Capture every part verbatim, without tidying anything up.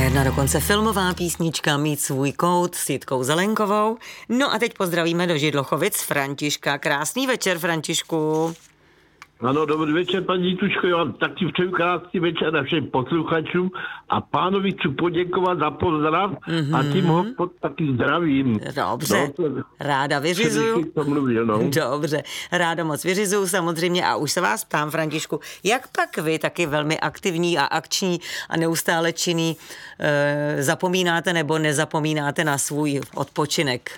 jedna dokonce filmová písnička Mít svůj kout s Jitkou Zelenkovou. No a teď pozdravíme do Židlochovic Františka. Krásný večer, Františku. Ano, dobrý večer, paní Tučko, já vám taky přeju krásný večer na všem posluchačům a pánovi chci poděkovat za pozdrav mm-hmm. a tím ho pod taky zdravím. Dobře, no, ráda vyřizuju. To mluvil, no. Dobře, ráda moc vyřizuju samozřejmě a už se vás ptám, Františku, jak pak vy, taky velmi aktivní a akční a neustále činný, e, zapomínáte nebo nezapomínáte na svůj odpočinek?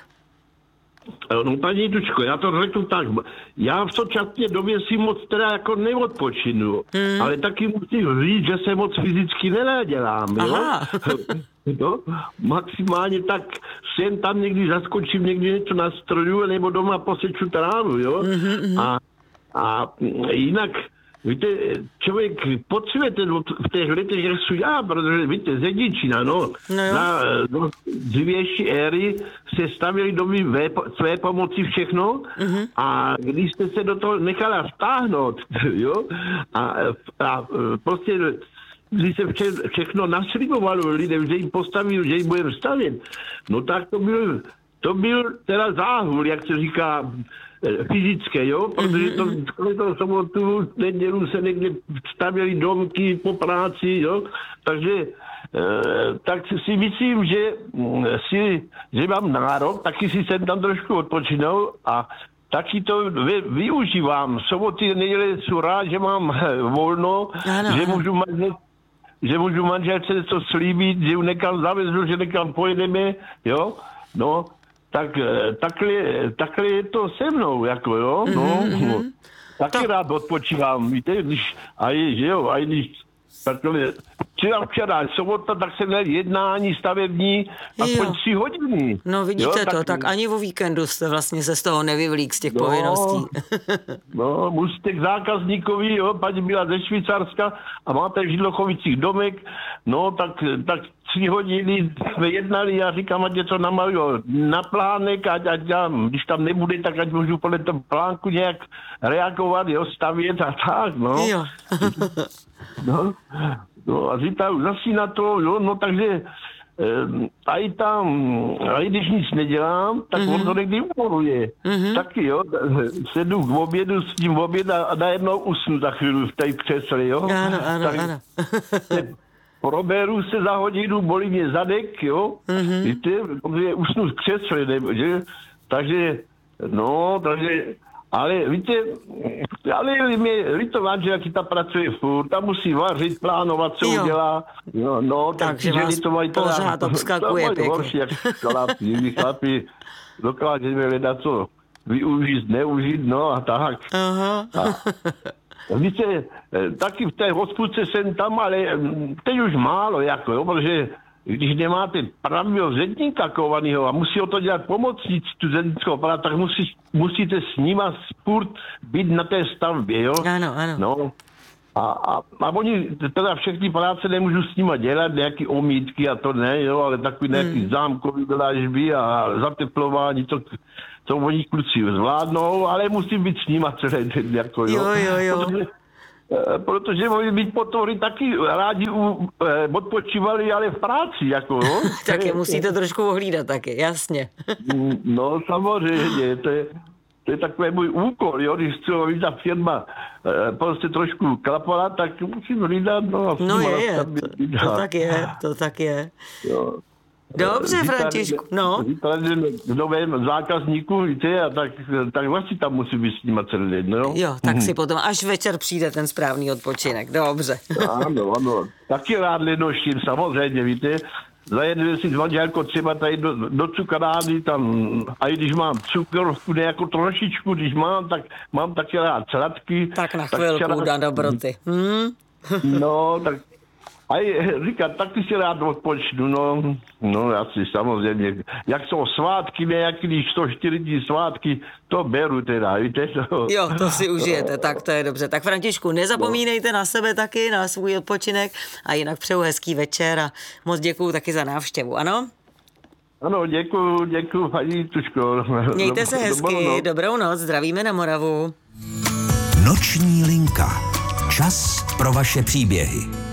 No, paní Tučko, já to řeknu tak. Já v současné době si moc teda jako neodpočinu, hmm. ale taky musím říct, že se moc fyzicky nenadělám, jo? No, maximálně tak sem tam někdy zaskočím, někdy něco nastroju, nebo doma poseču trávu, jo? Hmm. A, a jinak, víte, člověk potřebuje v těch letech, jak jsou já, protože víte, z Děčína, no, no na no, dřívější éry se stavěly domy vé, své pomoci všechno uh-huh. a když jste se do toho nechala vtáhnout, jo, a, a prostě když se vše, všechno naslibovalo lidem, že jim postaví, že jim budeme stavět, no tak to byl, to byl teda záhul, jak se říká, fyzické, jo, protože to, to sobotu, nedělu se někde stavěly domky po práci, jo, takže e, tak si myslím, že si, že mám nárok, taky si jsem tam trošku odpočinul a taky to vy, využívám. Soboty, neděle jsou rád, že mám volno, ano, že můžu manžel, že můžu manželce něco slíbit, že ju nekam zavezu, že nekam pojedeme, jo, no, tak takhle, takhle je to se mnou, jako jo, no, mm-hmm. taky to... rád odpočívám, víte, když, a je, že jo, a když takhle, třeba včera, sobota, tak jsem měl jednání stavební, aspoň tři hodiny. No vidíte jo, to, tak... tak ani o víkendu jste vlastně se z toho nevyvlík, z těch no, povinností. No, musíte k zákazníkovi, jo, paní byla ze Švýcarska a máte v Židlochovicích domek, no, tak, tak tři hodiny jsme jednali, já říkám, ať je to namaluju na plánek, ať, ať já, když tam nebude, tak ať můžu podle toho plánku nějak reagovat, jo, stavět a tak, no. Jo. no, no a říkám, zase na to, jo, no takže a i tam, a i když nic nedělám, tak mm-hmm. on to někdy umoruje. Mm-hmm. Taky, jo, sedu k obědu, s tím oběd a najednou usnu za chvíli v té křesle, jo. Ano, ano, tak, ano. Proberu se za hodinu, bolí mě zadek, jo, mm-hmm. víte, protože usnu v křesle, nebo, že? Takže, no, takže, ale víte, ale mě líto manžel, jaký ta pracuje furt, tam musí vařit, plánovat, co jo. udělá, no, no tak takže vás to mají teda, pořád obskakuje pěkně. Horší, jak chlapi, jiní chlapi dokážeme hledat, co využít, neužít, no a tak. Aha. A, víte, taky v té hospodce jsem tam, ale teď už málo, jako, jo, protože když nemáte pravého zedníka kovanýho a musí o to dělat pomocníci tu zednickou aparát, tak musí, musíte s nima spurt být na té stavbě, jo? Ano, ano. No. A, a, a oni teda všechny práce nemůžu s nima dělat, nějaký omítky a to ne, jo, ale takový nějaký hmm. zámkový dlažby a zateplování, to, to oni kluci zvládnou, ale musím být s nima celé den, jako, jo. Jo, jo, jo. Protože, protože mohli být potvory taky rádi u, eh, odpočívali, ale v práci, jako, jo. Tak je musíte trošku ohlídat taky, jasně. No, samozřejmě, to je, to je takový můj úkol, jo, když chci, aby ta firma eh, prostě trošku klapala, tak musím hlídat, no. No je, je, to, to tak je, to tak je. Jo. Dobře, Františku, no. V novém zákazníku, víte, a tak, tak vlastně tam musí být s nima celý den, no. Jo, tak si potom až večer přijde ten správný odpočinek, dobře. Ano, ano. Taky rád lenoštím, samozřejmě, víte. Zajedeme si s manželkou třeba tady do, do cukrárny, tam, a i když mám cukrovku nějakou trošičku, když mám, tak mám taky rád sladky. Tak na chvilku, na dobroty. Hmm? No, tak a říkat, tak ty si rád odpočnu, no, no asi samozřejmě. Jak jsou svátky nějaký, když jsou čtyři dní svátky, to beru teda, víte? To, jo, to si užijete, tak to je dobře. Tak Františku, nezapomínejte no. na sebe taky, na svůj odpočinek a jinak přeju hezký večer a moc děkuju taky za návštěvu, ano? Ano, děkuju, děkuju, paní Tučko. Mějte se hezky, dobrou noc. dobrou noc, zdravíme na Moravu. Noční linka. Čas pro vaše příběhy.